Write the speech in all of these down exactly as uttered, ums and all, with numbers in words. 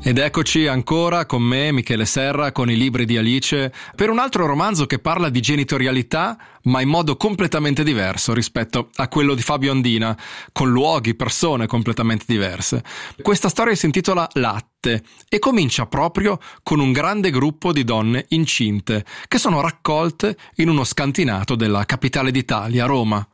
Ed eccoci ancora con me, Michele Serra, con i libri di Alice, per un altro romanzo che parla di genitorialità, ma in modo completamente diverso rispetto a quello di Fabio Andina, con luoghi, persone completamente diverse. Questa storia si intitola Latte e comincia proprio con un grande gruppo di donne incinte, che sono raccolte in uno scantinato della capitale d'Italia, Roma.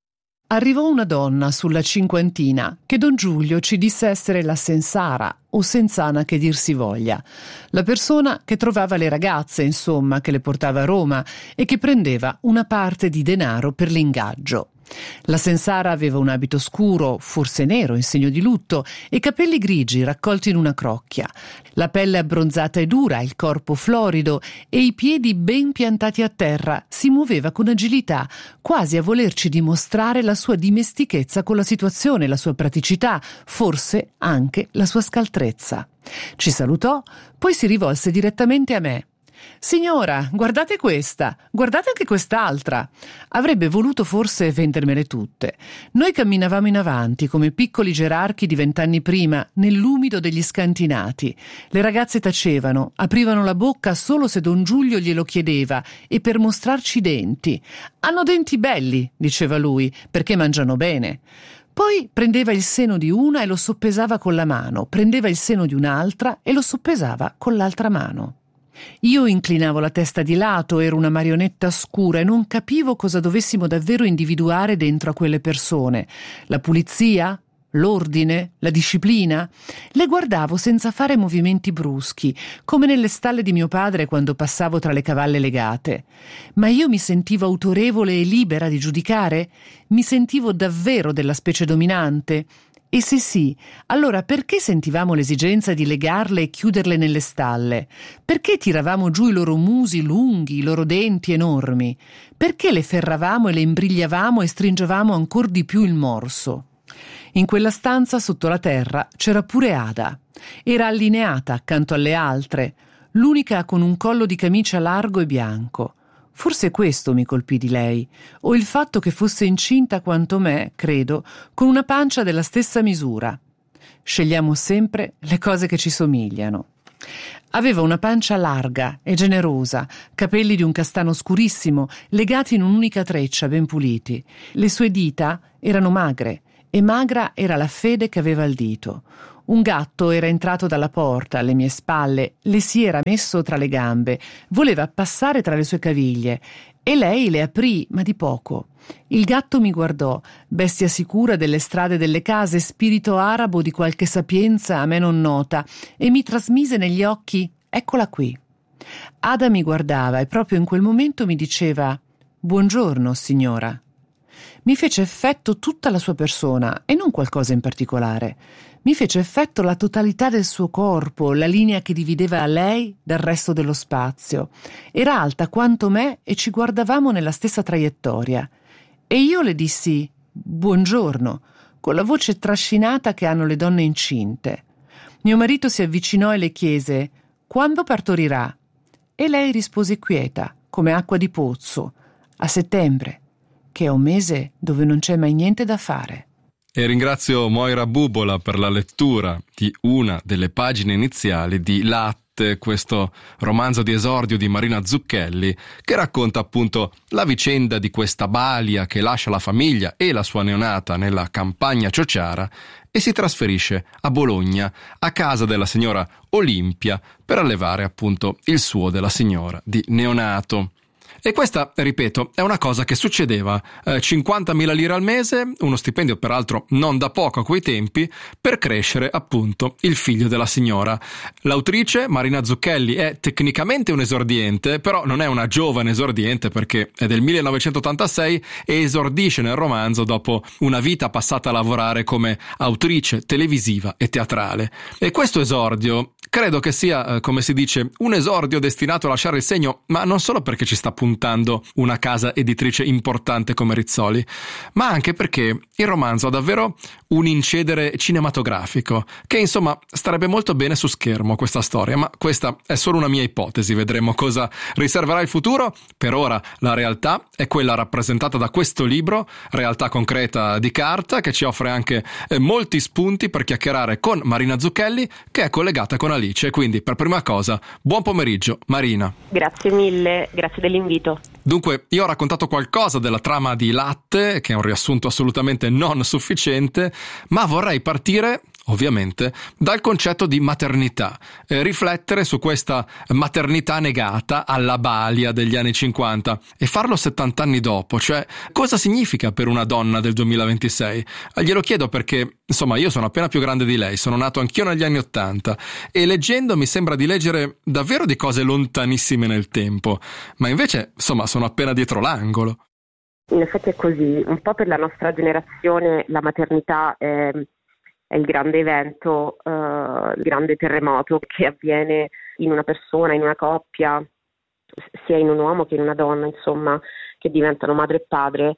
Arrivò una donna sulla cinquantina che don Giulio ci disse essere la Sensara, o Senzana che dir si voglia, la persona che trovava le ragazze, insomma, che le portava a Roma e che prendeva una parte di denaro per l'ingaggio. La Sensara aveva un abito scuro, forse nero, in segno di lutto, e capelli grigi raccolti in una crocchia, la pelle abbronzata e dura, il corpo florido e i piedi ben piantati a terra. Si muoveva con agilità, quasi a volerci dimostrare la sua dimestichezza con la situazione, la sua praticità, forse anche la sua scaltrezza. Ci salutò, poi si rivolse direttamente a me. «Signora, guardate questa, guardate anche quest'altra». Avrebbe voluto forse vendermele tutte. Noi camminavamo in avanti come piccoli gerarchi di vent'anni prima, nell'umido degli scantinati. Le ragazze tacevano, aprivano la bocca solo se don Giulio glielo chiedeva e per mostrarci i denti. «Hanno denti belli», diceva lui, «perché mangiano bene». Poi prendeva il seno di una e lo soppesava con la mano, prendeva il seno di un'altra e lo soppesava con l'altra mano. Io inclinavo la testa di lato, ero una marionetta scura e non capivo cosa dovessimo davvero individuare dentro a quelle persone. La pulizia? L'ordine? La disciplina? Le guardavo senza fare movimenti bruschi, come nelle stalle di mio padre quando passavo tra le cavalle legate. Ma io mi sentivo autorevole e libera di giudicare? Mi sentivo davvero della specie dominante? E se sì, allora perché sentivamo l'esigenza di legarle e chiuderle nelle stalle? Perché tiravamo giù i loro musi lunghi, i loro denti enormi? Perché le ferravamo e le imbrigliavamo e stringevamo ancor di più il morso? In quella stanza sotto la terra c'era pure Ada. Era allineata accanto alle altre, l'unica con un collo di camicia largo e bianco. Forse questo mi colpì di lei, o il fatto che fosse incinta quanto me, credo, con una pancia della stessa misura. Scegliamo sempre le cose che ci somigliano. Aveva una pancia larga e generosa, capelli di un castano scurissimo, legati in un'unica treccia, ben puliti. Le sue dita erano magre, e magra era la fede che aveva al dito. Un gatto era entrato dalla porta alle mie spalle, le si era messo tra le gambe, voleva passare tra le sue caviglie e lei le aprì, ma di poco. Il gatto mi guardò, bestia sicura delle strade delle case, spirito arabo di qualche sapienza a me non nota, e mi trasmise negli occhi: «Eccola qui». Ada mi guardava e proprio in quel momento mi diceva: «Buongiorno, signora». Mi fece effetto tutta la sua persona e non qualcosa in particolare. Mi fece effetto la totalità del suo corpo, la linea che divideva lei dal resto dello spazio. Era alta quanto me e ci guardavamo nella stessa traiettoria. E io le dissi «buongiorno», con la voce trascinata che hanno le donne incinte. Mio marito si avvicinò e le chiese «quando partorirà?» E lei rispose quieta, come acqua di pozzo, «a settembre», che è un mese dove non c'è mai niente da fare. E ringrazio Moira Bubola per la lettura di una delle pagine iniziali di Latte, questo romanzo di esordio di Marina Zucchelli, che racconta appunto la vicenda di questa balia che lascia la famiglia e la sua neonata nella campagna ciociara e si trasferisce a Bologna, a casa della signora Olimpia, per allevare appunto il suo della signora di neonato. E questa, ripeto, è una cosa che succedeva, eh, cinquantamila lire al mese, uno stipendio peraltro non da poco a quei tempi, per crescere appunto il figlio della signora. L'autrice, Marina Zucchelli, è tecnicamente un esordiente, però non è una giovane esordiente perché è del millenovecentottantasei e esordisce nel romanzo dopo una vita passata a lavorare come autrice televisiva e teatrale. E questo esordio credo che sia, come si dice, un esordio destinato a lasciare il segno, ma non solo perché ci sta puntando una casa editrice importante come Rizzoli, ma anche perché il romanzo ha davvero un incedere cinematografico, che insomma starebbe molto bene su schermo questa storia, ma questa è solo una mia ipotesi, vedremo cosa riserverà il futuro. Per ora la realtà è quella rappresentata da questo libro, realtà concreta di carta, che ci offre anche eh, molti spunti per chiacchierare con Marina Zucchelli, che è collegata con Alice. Quindi per prima cosa, buon pomeriggio Marina. Grazie mille, grazie dell'invito. Dunque, io ho raccontato qualcosa della trama di Latte, che è un riassunto assolutamente non sufficiente, ma vorrei partire, ovviamente, dal concetto di maternità, eh, riflettere su questa maternità negata alla balia degli anni cinquanta e farlo settanta anni dopo, cioè cosa significa per una donna del duemilaventisei? Eh, glielo chiedo perché, insomma, io sono appena più grande di lei, sono nato anch'io negli anni ottanta e leggendo mi sembra di leggere davvero di cose lontanissime nel tempo, ma invece, insomma, sono appena dietro l'angolo. In effetti è così, un po' per la nostra generazione la maternità è, è il grande evento, uh, il grande terremoto che avviene in una persona, in una coppia, sia in un uomo che in una donna, insomma, che diventano madre e padre.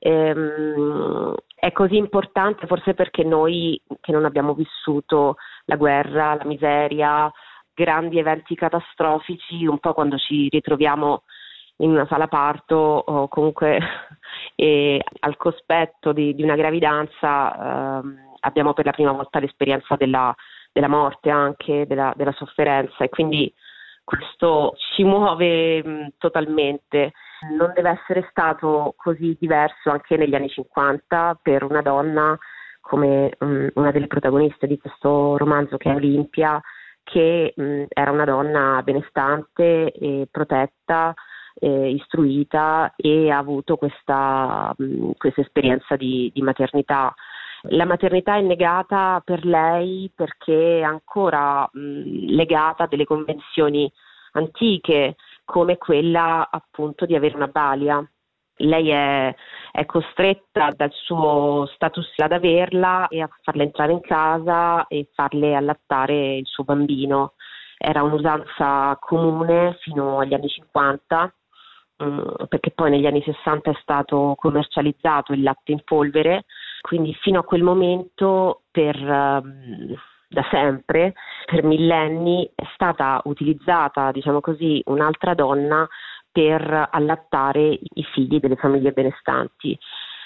Ehm, è così importante forse perché noi che non abbiamo vissuto la guerra, la miseria, grandi eventi catastrofici, un po' quando ci ritroviamo in una sala parto o comunque e al cospetto di, di una gravidanza, ehm, abbiamo per la prima volta l'esperienza della, della morte, anche della, della sofferenza, e quindi questo ci muove mh, totalmente. Non deve essere stato così diverso anche negli anni cinquanta per una donna come mh, una delle protagoniste di questo romanzo, che è Olimpia, che mh, era una donna benestante e protetta, Eh, istruita, e ha avuto questa, mh, questa esperienza di, di maternità. La maternità è negata per lei perché è ancora mh, legata a delle convenzioni antiche, come quella appunto di avere una balia. Lei è, è costretta dal suo status ad averla e a farla entrare in casa e farle allattare il suo bambino. Era un'usanza comune fino agli anni cinquanta, perché poi negli anni sessanta è stato commercializzato il latte in polvere, quindi fino a quel momento per da sempre, per millenni, è stata utilizzata, diciamo così, un'altra donna per allattare i figli delle famiglie benestanti.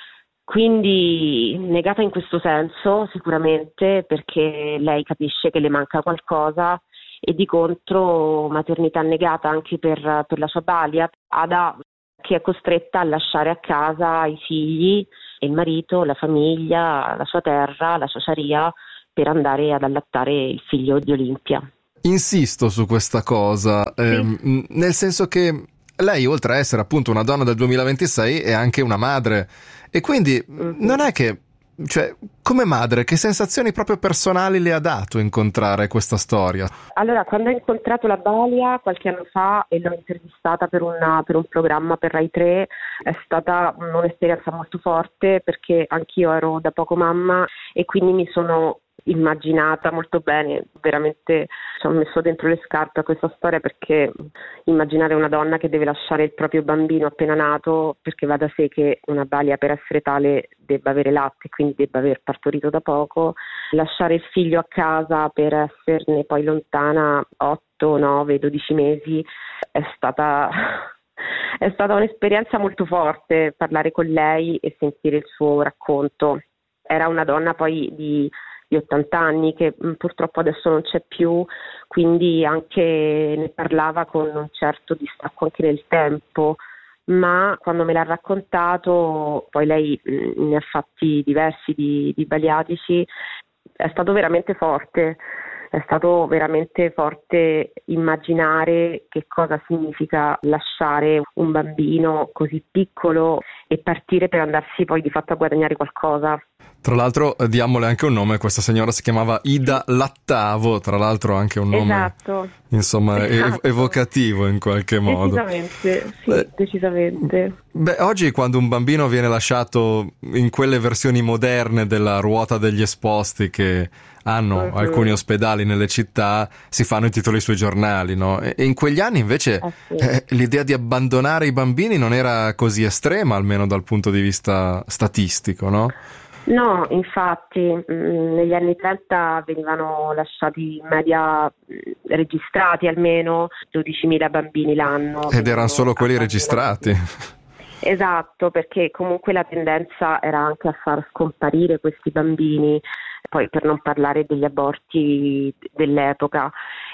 Quindi negata in questo senso sicuramente perché lei capisce che le manca qualcosa, e di contro maternità negata anche per, per la sua balia, Ada, che è costretta a lasciare a casa i figli e il marito, la famiglia, la sua terra, la sua sharia, per andare ad allattare il figlio di Olimpia. Insisto su questa cosa, sì. ehm, nel senso che lei, oltre a essere appunto una donna del duemilaventisei, è anche una madre, e quindi mm-hmm. non è che, cioè, come madre, che sensazioni proprio personali le ha dato incontrare questa storia? Allora, quando ho incontrato la balia qualche anno fa e l'ho intervistata per, una, per un programma per Rai tre, è stata un'esperienza molto forte, perché anch'io ero da poco mamma e quindi mi sono immaginata molto bene, veramente ci ho messo dentro le scarpe a questa storia, perché immaginare una donna che deve lasciare il proprio bambino appena nato, perché va da sé che una balia per essere tale debba avere latte, quindi debba aver partorito da poco, lasciare il figlio a casa per esserne poi lontana otto, nove, dodici mesi, è stata è stata un'esperienza molto forte parlare con lei e sentire il suo racconto. Era una donna poi di di ottanta anni, che purtroppo adesso non c'è più, quindi anche ne parlava con un certo distacco anche nel tempo, ma quando me l'ha raccontato, poi lei ne ha fatti diversi di, di baliatici, è stato veramente forte. È stato veramente forte immaginare che cosa significa lasciare un bambino così piccolo e partire per andarsi poi di fatto a guadagnare qualcosa. Tra l'altro diamole anche un nome, questa signora si chiamava Ida Lattavo, tra l'altro anche un nome esatto. insomma esatto. evocativo in qualche modo. Decisamente, sì, beh, decisamente. Beh, oggi quando un bambino viene lasciato in quelle versioni moderne della ruota degli esposti che hanno uh-huh. alcuni ospedali nelle città, si fanno i titoli sui giornali, no? E in quegli anni invece ah, sì. eh, l'idea di abbandonare i bambini non era così estrema, almeno dal punto di vista statistico, no? No, infatti mh, negli anni trenta venivano lasciati in media mh, registrati almeno dodicimila bambini l'anno. Ed erano solo quelli registrati. Esatto, perché comunque la tendenza era anche a far scomparire questi bambini, poi per non parlare degli aborti dell'epoca.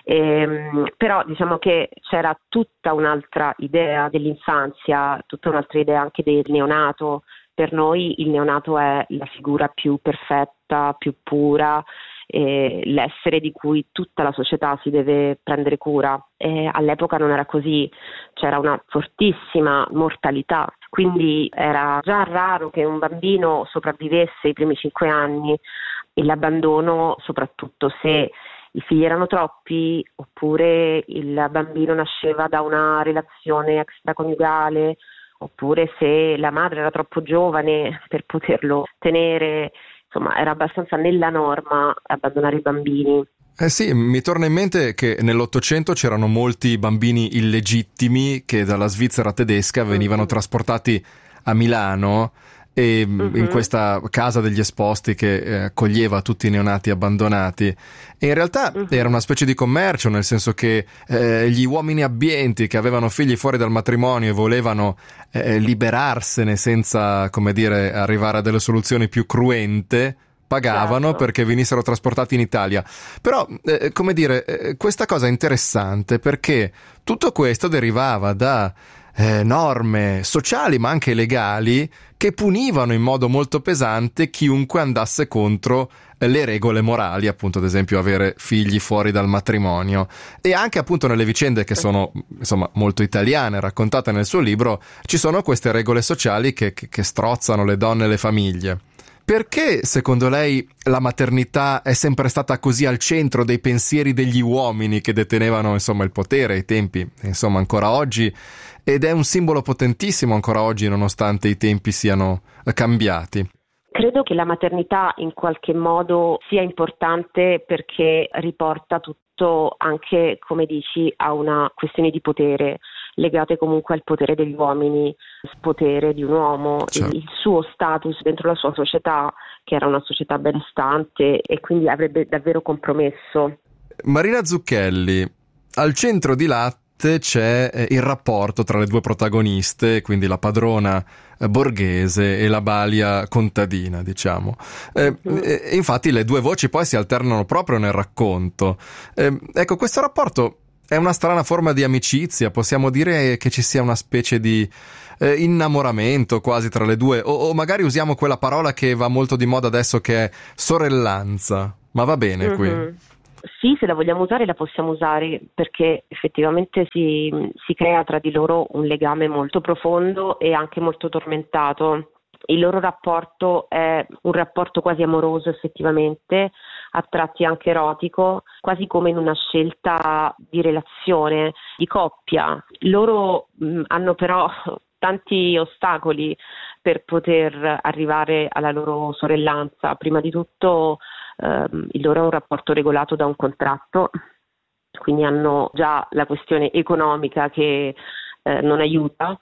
Ehm, però diciamo che c'era tutta un'altra idea dell'infanzia, tutta un'altra idea anche del neonato. Per noi il neonato è la figura più perfetta, più pura, eh, l'essere di cui tutta la società si deve prendere cura. E all'epoca non era così, c'era una fortissima mortalità, quindi era già raro che un bambino sopravvivesse i primi cinque anni e l'abbandono, soprattutto se i figli erano troppi oppure il bambino nasceva da una relazione extraconiugale, oppure se la madre era troppo giovane per poterlo tenere, insomma era abbastanza nella norma abbandonare i bambini. Eh sì, mi torna in mente che nell'Ottocento c'erano molti bambini illegittimi che dalla Svizzera tedesca venivano uh-huh. trasportati a Milano e uh-huh. in questa casa degli esposti che eh, accoglieva tutti i neonati abbandonati, e in realtà uh-huh. era una specie di commercio, nel senso che eh, gli uomini abbienti che avevano figli fuori dal matrimonio e volevano eh, liberarsene senza, come dire, arrivare a delle soluzioni più cruente, pagavano certo. perché venissero trasportati in Italia. Però, eh, come dire, eh, questa cosa è interessante perché tutto questo derivava da eh, norme sociali ma anche legali che punivano in modo molto pesante chiunque andasse contro eh, le regole morali, appunto ad esempio avere figli fuori dal matrimonio. E anche appunto nelle vicende che sono insomma molto italiane raccontate nel suo libro ci sono queste regole sociali che, che, che strozzano le donne e le famiglie. Perché, secondo lei, la maternità è sempre stata così al centro dei pensieri degli uomini che detenevano, insomma, il potere ai tempi, insomma, ancora oggi, ed è un simbolo potentissimo ancora oggi, nonostante i tempi siano cambiati? Credo che la maternità in qualche modo sia importante perché riporta tutto anche, come dici, a una questione di potere, legate comunque al potere degli uomini, il potere di un uomo, certo. il suo status dentro la sua società, che era una società benestante e quindi avrebbe davvero compromesso. Marina Zucchelli, al centro di Latte c'è eh, il rapporto tra le due protagoniste, quindi la padrona eh, borghese e la balia contadina, diciamo. Eh, mm. eh, infatti le due voci poi si alternano proprio nel racconto. Eh, ecco, questo rapporto è una strana forma di amicizia, possiamo dire che ci sia una specie di eh, innamoramento quasi tra le due, o, o magari usiamo quella parola che va molto di moda adesso che è sorellanza, ma va bene qui? Mm-hmm. Sì, se la vogliamo usare la possiamo usare perché effettivamente si, si crea tra di loro un legame molto profondo e anche molto tormentato. Il loro rapporto è un rapporto quasi amoroso effettivamente, a tratti anche erotico, quasi come in una scelta di relazione, di coppia. Loro mh, hanno però tanti ostacoli per poter arrivare alla loro sorellanza. Prima di tutto ehm, il loro è un rapporto regolato da un contratto, quindi hanno già la questione economica che eh, non aiuta.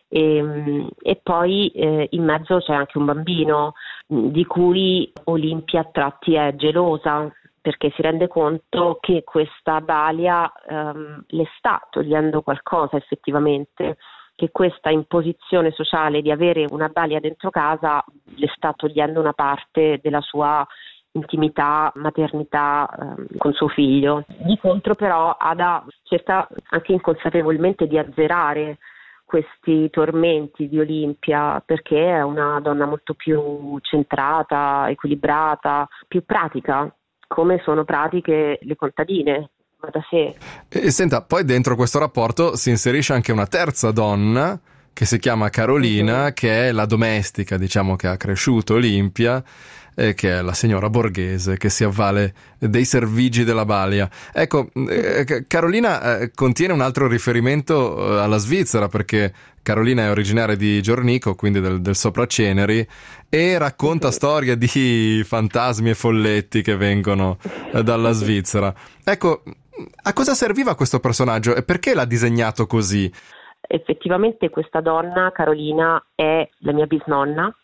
E, e poi eh, in mezzo c'è anche un bambino mh, di cui Olimpia a tratti è gelosa perché si rende conto che questa balia ehm, le sta togliendo qualcosa effettivamente, che questa imposizione sociale di avere una balia dentro casa le sta togliendo una parte della sua intimità, maternità ehm, con suo figlio. Di contro però Ada cerca anche inconsapevolmente di azzerare questi tormenti di Olimpia perché è una donna molto più centrata, equilibrata, più pratica, come sono pratiche le contadine, va da sé. E senta, poi dentro questo rapporto si inserisce anche una terza donna che si chiama Carolina, mm-hmm. che è la domestica, diciamo, che ha cresciuto Olimpia, eh, che è la signora borghese che si avvale dei servigi della balia. Ecco, eh, Carolina eh, contiene un altro riferimento eh, alla Svizzera, perché Carolina è originaria di Giornico, quindi del, del Sopraceneri, e racconta mm-hmm. storie di fantasmi e folletti che vengono eh, dalla Svizzera. Ecco, a cosa serviva questo personaggio e perché l'ha disegnato così? Effettivamente questa donna, Carolina, è la mia bisnonna,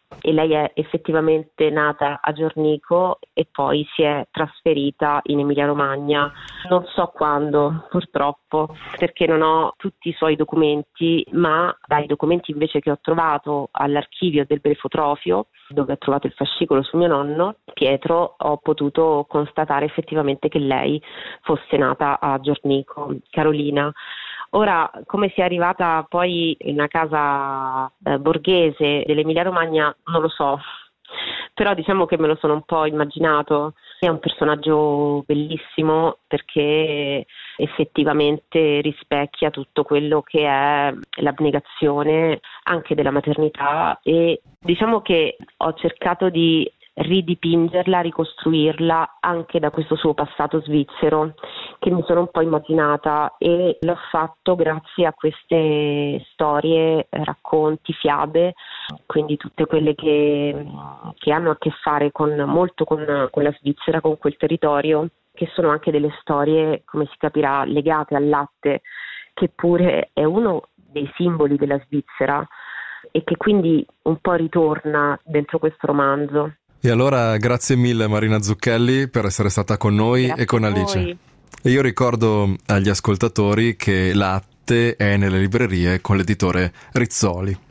e lei è effettivamente nata a Giornico e poi si è trasferita in Emilia-Romagna. Non so quando, purtroppo, perché non ho tutti i suoi documenti, ma dai documenti invece che ho trovato all'archivio del Blefotrofio, dove ho trovato il fascicolo su mio nonno Pietro, ho potuto constatare effettivamente che lei fosse nata a Giornico. Carolina. Ora, come sia arrivata poi in una casa eh, borghese dell'Emilia Romagna, non lo so, però diciamo che me lo sono un po' immaginato. È un personaggio bellissimo perché effettivamente rispecchia tutto quello che è l'abnegazione anche della maternità, e diciamo che ho cercato di ridipingerla, ricostruirla anche da questo suo passato svizzero che mi sono un po' immaginata, e l'ho fatto grazie a queste storie, racconti, fiabe, quindi tutte quelle che, che hanno a che fare con molto con, con la Svizzera, con quel territorio, che sono anche delle storie, come si capirà, legate al latte, che pure è uno dei simboli della Svizzera e che quindi un po' ritorna dentro questo romanzo. E allora grazie mille Marina Zucchelli per essere stata con noi Grazie e con Alice. E io ricordo agli ascoltatori che Latte è nelle librerie con l'editore Rizzoli.